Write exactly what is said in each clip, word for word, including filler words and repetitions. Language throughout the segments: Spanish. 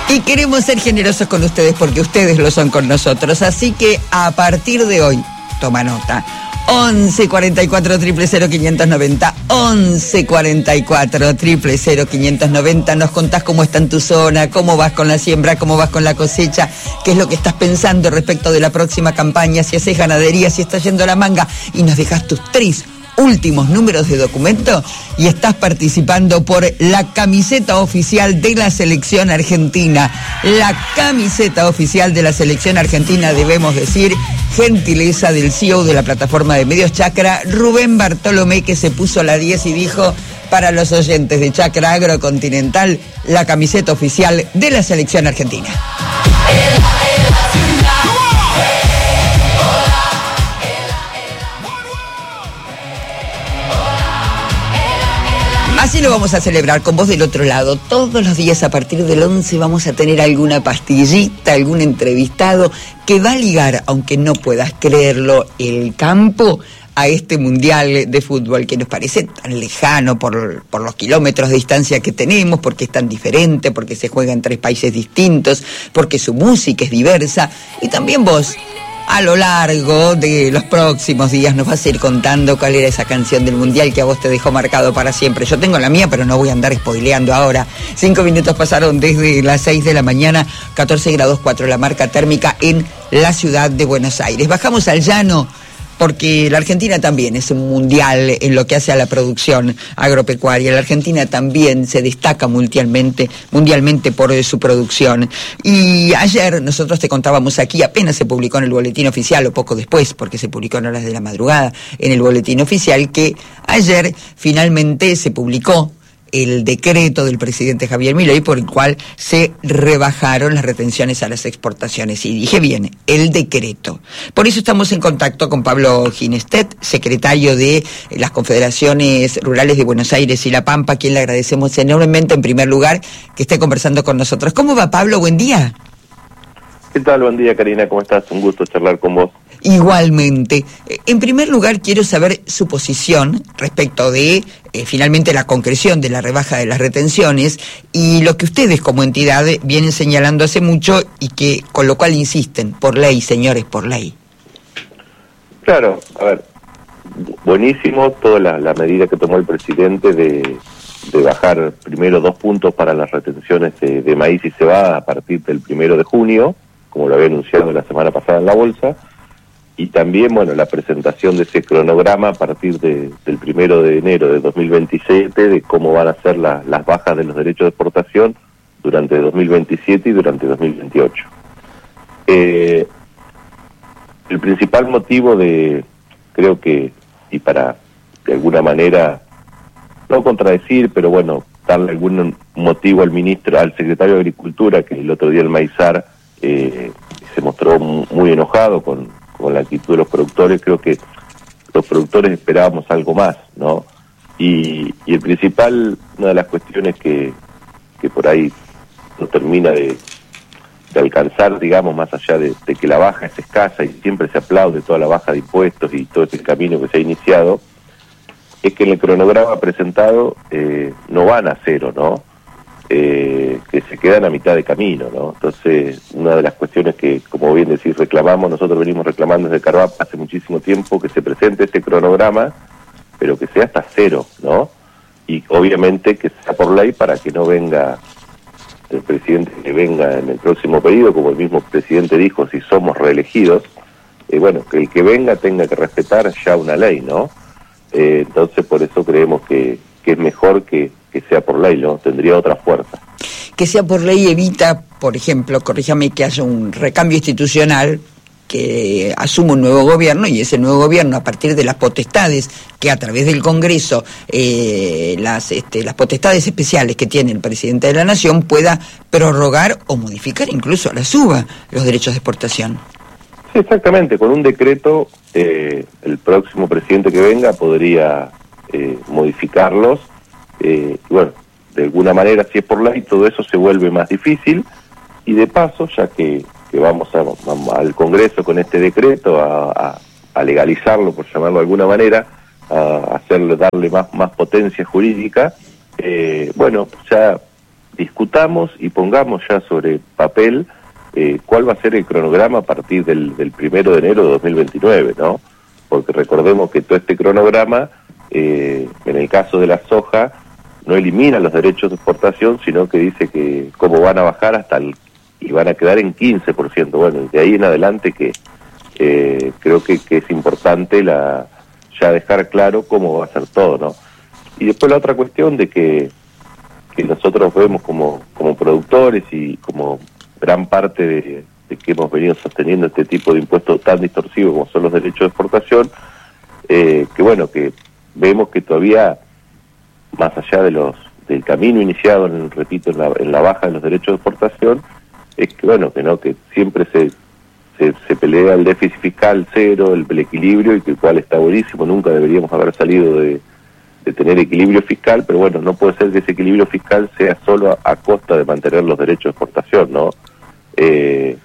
Y queremos ser generosos con ustedes porque ustedes lo son con nosotros. Así que a partir de hoy, toma nota, once cuarenta y cuatro, cero cero cero, quinientos noventa, once cuarenta y cuatro, cero cero cero, quinientos noventa. Nos contás cómo está en tu zona, cómo vas con la siembra, cómo vas con la cosecha, qué es lo que estás pensando respecto de la próxima campaña, si haces ganadería, si estás yendo a la manga, y nos dejas tus tres últimos números de documento y estás participando por la camiseta oficial de la selección argentina. La camiseta oficial de la selección argentina, debemos decir, gentileza del C E O de la plataforma de medios Chacra, Rubén Bartolomé, que se puso la diez y dijo: para los oyentes de Chacra Agrocontinental, la camiseta oficial de la selección argentina. Así lo vamos a celebrar con vos del otro lado. Todos los días a partir del once vamos a tener alguna pastillita, algún entrevistado que va a ligar, aunque no puedas creerlo, el campo a este mundial de fútbol que nos parece tan lejano por, por los kilómetros de distancia que tenemos, porque es tan diferente, porque se juega en tres países distintos, porque su música es diversa. Y también vos, a lo largo de los próximos días, nos vas a ir contando cuál era esa canción del Mundial que a vos te dejó marcado para siempre. Yo tengo la mía, pero no voy a andar spoileando ahora. Cinco minutos pasaron desde las seis de la mañana, catorce grados cuatro la marca térmica en la ciudad de Buenos Aires. Bajamos al llano, porque la Argentina también es un mundial en lo que hace a la producción agropecuaria. La Argentina también se destaca mundialmente, mundialmente por su producción. Y ayer nosotros te contábamos aquí, apenas se publicó en el boletín oficial, o poco después, porque se publicó en horas de la madrugada, en el boletín oficial, que ayer finalmente se publicó el decreto del presidente Javier Milei por el cual se rebajaron las retenciones a las exportaciones. Y dije bien, el decreto. Por eso estamos en contacto con Pablo Ginestet, secretario de las Confederaciones Rurales de Buenos Aires y La Pampa, a quien le agradecemos enormemente, en primer lugar, que esté conversando con nosotros. ¿Cómo va, Pablo? Buen día. ¿Qué tal? Buen día, Karina. ¿Cómo estás? Un gusto charlar con vos. Igualmente. En primer lugar, quiero saber su posición respecto de, eh, finalmente, la concreción de la rebaja de las retenciones y lo que ustedes como entidad vienen señalando hace mucho y que, con lo cual insisten, por ley, señores, por ley. Claro, a ver, buenísimo toda la, la medida que tomó el presidente de, de bajar primero dos puntos para las retenciones de, de maíz y cebada a partir del primero de junio, como lo había anunciado la semana pasada en la bolsa. Y también, bueno, la presentación de ese cronograma a partir de, del primero de enero de dos mil veintisiete, de cómo van a ser la, las bajas de los derechos de exportación durante dos mil veintisiete y durante dos mil veintiocho. Eh, el principal motivo de, creo que, y para de alguna manera, no contradecir, pero bueno, darle algún motivo al ministro, al secretario de Agricultura, que el otro día el Maizar eh, se mostró muy enojado con con la actitud de los productores. Creo que los productores esperábamos algo más, ¿no? Y, y el principal, una de las cuestiones que, que por ahí no termina de, de alcanzar, digamos, más allá de, de que la baja es escasa y siempre se aplaude toda la baja de impuestos y todo ese camino que se ha iniciado, es que en el cronograma presentado eh, no van a cero, ¿no? Eh, que se quedan a mitad de camino, ¿no? Entonces, una de las cuestiones que, como bien decís, reclamamos, nosotros venimos reclamando desde Carvap hace muchísimo tiempo, que se presente este cronograma, pero que sea hasta cero, ¿no? Y obviamente que sea por ley para que no venga el presidente, que venga en el próximo periodo, como el mismo presidente dijo, si somos reelegidos, eh, bueno, que el que venga tenga que respetar ya una ley, ¿no? Eh, entonces, por eso creemos que, que es mejor que que sea por ley, ¿no? Tendría otra fuerza. Que sea por ley evita, por ejemplo, corríjame, que haya un recambio institucional, que asuma un nuevo gobierno, y ese nuevo gobierno, a partir de las potestades que a través del Congreso, eh, las, este, las potestades especiales que tiene el presidente de la Nación, pueda prorrogar o modificar, incluso a la suba, los derechos de exportación. Sí, exactamente. Con un decreto, eh, el próximo presidente que venga podría eh, modificarlos. Eh, bueno, de alguna manera, si es por ley, todo eso se vuelve más difícil, y de paso, ya que, que vamos, a, vamos al Congreso con este decreto a, a, a legalizarlo, por llamarlo de alguna manera, a hacerle, darle más, más potencia jurídica, eh, bueno, ya discutamos y pongamos ya sobre papel eh, cuál va a ser el cronograma a partir del, del primero de enero de dos mil veintinueve, ¿no? Porque recordemos que todo este cronograma, eh, en el caso de la soja, no elimina los derechos de exportación, sino que dice que cómo van a bajar hasta el, y van a quedar en quince por ciento. Bueno, de ahí en adelante que eh, creo que, que es importante la ya dejar claro cómo va a ser todo, ¿no? Y después la otra cuestión de que, que nosotros vemos como, como productores y como gran parte de, de que hemos venido sosteniendo este tipo de impuestos tan distorsivos como son los derechos de exportación, eh, que bueno, que vemos que todavía, más allá de los del camino iniciado, en, repito, en la, en la baja de los derechos de exportación, es que bueno, que no, que siempre se, se, se pelea el déficit fiscal cero, el, el equilibrio, y que el cual está buenísimo, nunca deberíamos haber salido de, de tener equilibrio fiscal, pero bueno, no puede ser que ese equilibrio fiscal sea solo a, a costa de mantener los derechos de exportación, ¿no? Eh,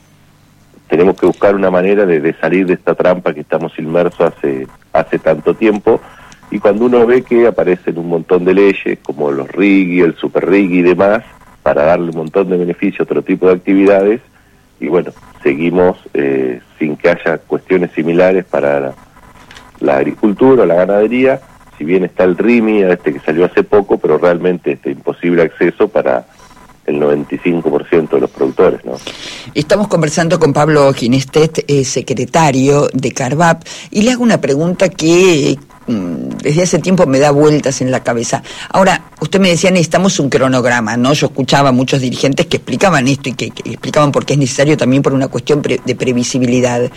tenemos que buscar una manera de, de salir de esta trampa que estamos inmersos hace, hace tanto tiempo. Y cuando uno ve que aparecen un montón de leyes, como los R I G I, el Super R I G I y demás, para darle un montón de beneficios a otro tipo de actividades, y bueno, seguimos eh, sin que haya cuestiones similares para la, la agricultura o la ganadería, si bien está el R I M I, este que salió hace poco, pero realmente este imposible acceso para el noventa y cinco por ciento de los productores, ¿no? Estamos conversando con Pablo Ginestet, eh, secretario de Carvap, y le hago una pregunta que eh, desde hace tiempo me da vueltas en la cabeza. Ahora, usted me decía, necesitamos un cronograma, ¿no? Yo escuchaba a muchos dirigentes que explicaban esto y que, que explicaban por qué es necesario también por una cuestión pre- de previsibilidad.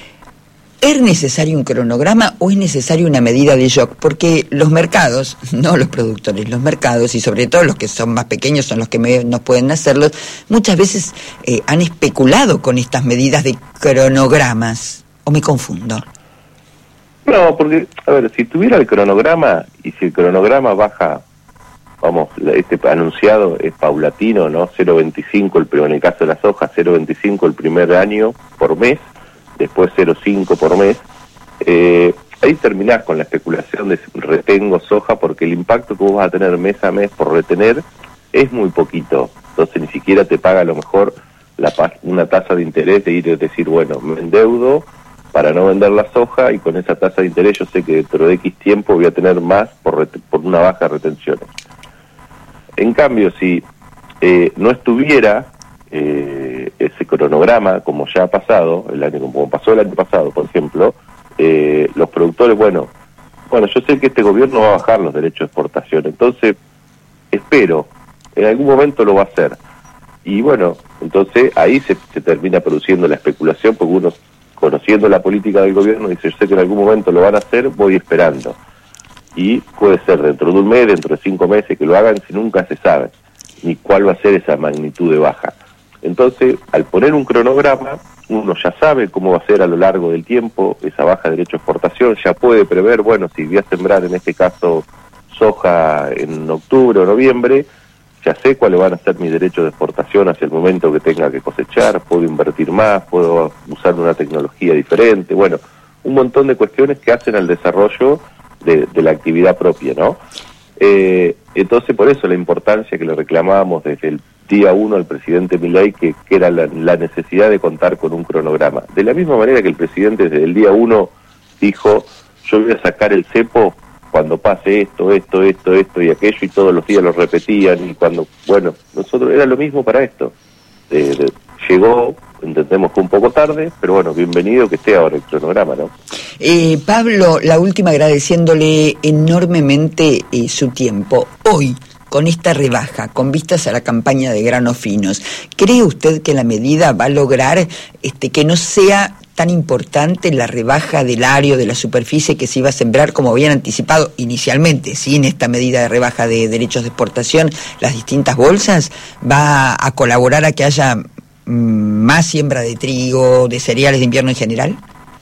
¿Es necesario un cronograma o es necesario una medida de shock? Porque los mercados, no los productores, los mercados, y sobre todo los que son más pequeños son los que me, no pueden hacerlos, muchas veces eh, han especulado con estas medidas de cronogramas. ¿O me confundo? No, porque, a ver, si tuviera el cronograma, y si el cronograma baja, vamos, este anunciado es paulatino, ¿no? cero coma veinticinco, el, en el caso de la soja, cero coma veinticinco el primer año por mes, después cero coma cinco por mes, eh, ahí terminás con la especulación de retengo soja, porque el impacto que vos vas a tener mes a mes por retener es muy poquito, entonces ni siquiera te paga a lo mejor la, una tasa de interés de ir a decir, bueno, me endeudo para no vender la soja, y con esa tasa de interés yo sé que dentro de X tiempo voy a tener más por, por una baja retención. En cambio, si eh, no estuviera eh, ese cronograma, como ya ha pasado, el año como pasó el año pasado, por ejemplo, eh, los productores, bueno, bueno, yo sé que este gobierno va a bajar los derechos de exportación, entonces espero, en algún momento lo va a hacer. Y bueno, entonces ahí se, se termina produciendo la especulación, porque uno, conociendo la política del gobierno, dice, yo sé que en algún momento lo van a hacer, voy esperando. Y puede ser dentro de un mes, dentro de cinco meses que lo hagan, si nunca se sabe ni cuál va a ser esa magnitud de baja. Entonces, al poner un cronograma, uno ya sabe cómo va a ser a lo largo del tiempo esa baja de derecho de exportación, ya puede prever, bueno, si voy a sembrar en este caso soja en octubre o noviembre, ya sé cuáles van a ser mis derechos de exportación hacia el momento que tenga que cosechar, puedo invertir más, puedo usar una tecnología diferente, bueno, un montón de cuestiones que hacen al desarrollo de, de la actividad propia, ¿no? Eh, entonces, por eso la importancia que le reclamábamos desde el día uno al presidente Milei, que, que era la, la necesidad de contar con un cronograma. De la misma manera que el presidente desde el día uno dijo, yo voy a sacar el cepo cuando pase esto, esto, esto, esto y aquello, y todos los días lo repetían, y cuando, bueno, nosotros era lo mismo para esto. Eh, de, llegó, entendemos que un poco tarde, pero bueno, bienvenido que esté ahora el cronograma, ¿no? Eh, Pablo, la última, agradeciéndole enormemente eh, su tiempo. Hoy, con esta rebaja, con vistas a la campaña de granos finos, ¿cree usted que la medida va a lograr este, que no sea tan importante la rebaja del área, de la superficie que se iba a sembrar, como habían anticipado inicialmente, sin esta medida de rebaja de derechos de exportación, las distintas bolsas? ¿Va a colaborar a que haya mmm, más siembra de trigo, de cereales de invierno en general?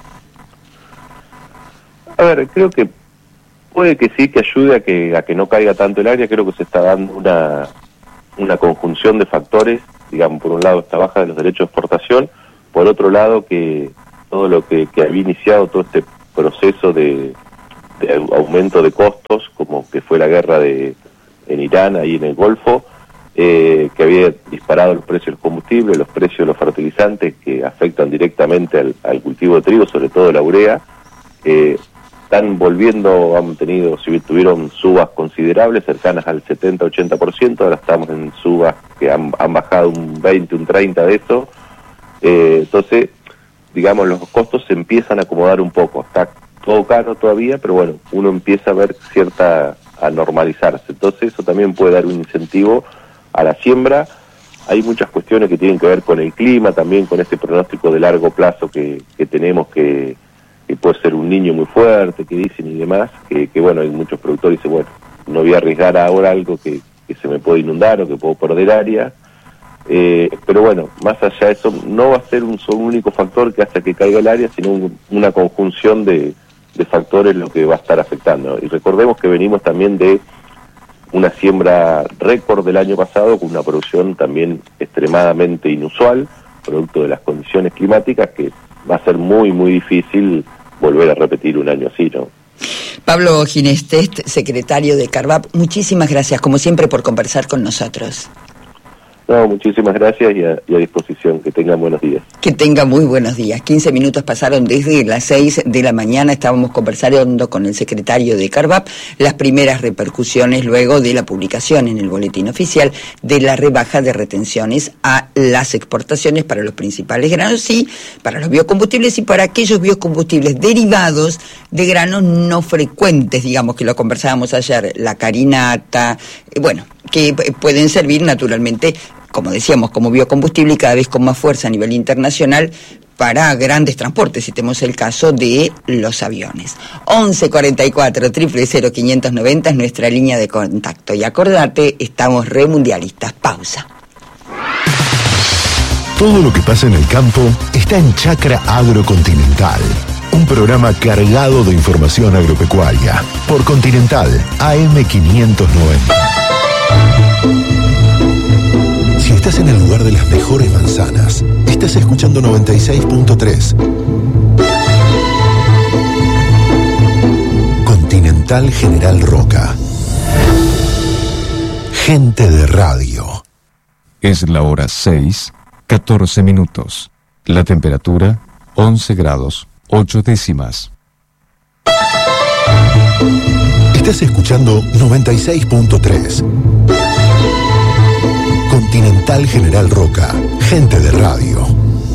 A ver, creo que puede que sí, que ayude a que a que no caiga tanto el área. Creo que se está dando una una conjunción de factores, digamos, por un lado esta baja de los derechos de exportación, por otro lado que todo lo que, que había iniciado todo este proceso de, de aumento de costos, como que fue la guerra de en Irán, ahí en el Golfo, eh, que había disparado los precios del combustible, los precios de los fertilizantes que afectan directamente al, al cultivo de trigo, sobre todo la urea. Eh, están volviendo, han tenido, si tuvieron subas considerables, cercanas al setenta a ochenta por ciento, ahora estamos en subas que han, han bajado un veinte, un treinta de eso. Eh, entonces, digamos, los costos se empiezan a acomodar un poco. Está todo caro todavía, pero bueno, uno empieza a ver cierta, a normalizarse. Entonces eso también puede dar un incentivo a la siembra. Hay muchas cuestiones que tienen que ver con el clima, también con ese pronóstico de largo plazo que, que tenemos, que, que puede ser un niño muy fuerte, que dicen y demás, que, que bueno, hay muchos productores que dicen, bueno, no voy a arriesgar ahora algo que, que se me puede inundar o que puedo perder área. Eh, pero bueno, más allá de eso, no va a ser un solo único factor que hace que caiga el área, sino un, una conjunción de, de factores lo que va a estar afectando. Y recordemos que venimos también de una siembra récord del año pasado, con una producción también extremadamente inusual, producto de las condiciones climáticas, que va a ser muy, muy difícil volver a repetir un año así, ¿no? Pablo Ginestest, secretario de Carvap, muchísimas gracias, como siempre, por conversar con nosotros. No, muchísimas gracias y a, y a disposición. Que tengan buenos días. Que tengan muy buenos días. quince minutos pasaron desde las seis de la mañana. Estábamos conversando con el secretario de Carvap las primeras repercusiones luego de la publicación en el boletín oficial de la rebaja de retenciones a las exportaciones para los principales granos y para los biocombustibles y para aquellos biocombustibles derivados de granos no frecuentes, digamos, que lo conversábamos ayer, la carinata, eh, bueno, que pueden servir naturalmente, como decíamos, como biocombustible y cada vez con más fuerza a nivel internacional para grandes transportes, si tenemos el caso de los aviones. once cuarenta y cuatro, cero cero quinientos noventa es nuestra línea de contacto. Y acordate, estamos re mundialistas. Pausa. Todo lo que pasa en el campo está en Chacra Agrocontinental. Un programa cargado de información agropecuaria. Por Continental, A M quinientos noventa. Si estás en el lugar de las mejores manzanas, estás escuchando noventa y seis punto tres. Continental General Roca. Gente de radio. Es la hora seis, catorce minutos. La temperatura, once grados, ocho décimas. Estás escuchando noventa y seis punto tres. Continental General Roca, gente de radio.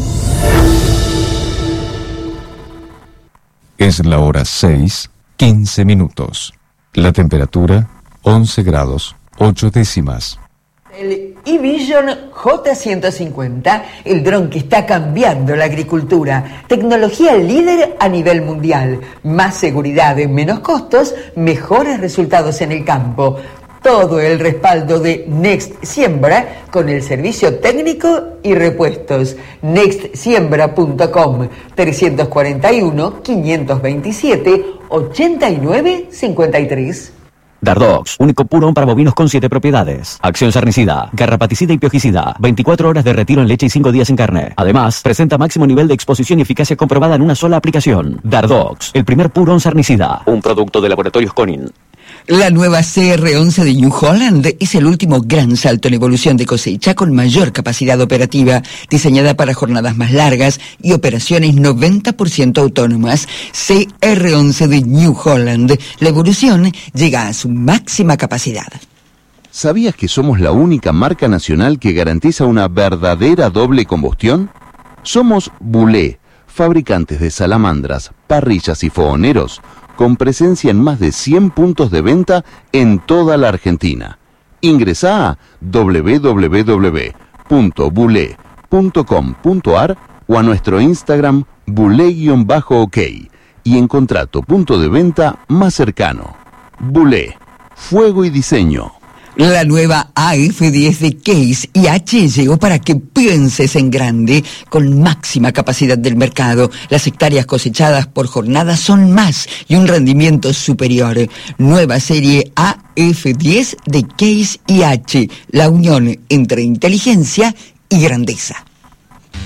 Es la hora seis, quince minutos. La temperatura, once grados, ocho décimas. El eVision J ciento cincuenta, el dron que está cambiando la agricultura. Tecnología líder a nivel mundial. Más seguridad, menos costos, mejores resultados en el campo. Todo el respaldo de Next Siembra con el servicio técnico y repuestos. next siembra punto com, trescientos cuarenta y uno, quinientos veintisiete, ochenta y nueve cincuenta y tres. Dardox, único purón para bovinos con siete propiedades. Acción sarnicida, garrapaticida y piojicida. veinticuatro horas de retiro en leche y cinco días en carne. Además, presenta máximo nivel de exposición y eficacia comprobada en una sola aplicación. Dardox, el primer purón sarnicida. Un producto de Laboratorios Conin. La nueva C R once de New Holland es el último gran salto en evolución de cosecha con mayor capacidad operativa, diseñada para jornadas más largas y operaciones noventa por ciento autónomas. C R once de New Holland. La evolución llega a su máxima capacidad. ¿Sabías que somos la única marca nacional que garantiza una verdadera doble combustión? Somos Bulé, fabricantes de salamandras, parrillas y fogoneros, con presencia en más de cien puntos de venta en toda la Argentina. Ingresá a doble u doble u doble u punto bulé punto com punto a r o a nuestro Instagram bulé-ok y encontrá tu punto de venta más cercano. Bulé, fuego y diseño. La nueva A F diez de Case I H llegó para que pienses en grande, con máxima capacidad del mercado. Las hectáreas cosechadas por jornada son más y un rendimiento superior. Nueva serie A F diez de Case I H, la unión entre inteligencia y grandeza.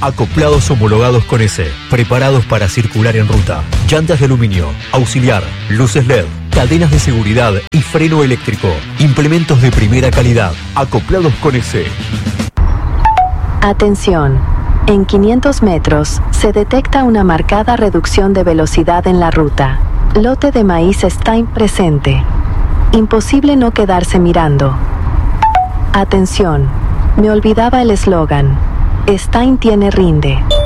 Acoplados homologados con S. Preparados para circular en ruta. Llantas de aluminio, auxiliar, luces L E D, cadenas de seguridad y freno eléctrico. Implementos de primera calidad. Acoplados con S. Atención. En quinientos metros se detecta una marcada reducción de velocidad en la ruta. Lote de maíz Stein presente. Imposible no quedarse mirando. Atención. Me olvidaba el eslogan. Stein tiene rinde.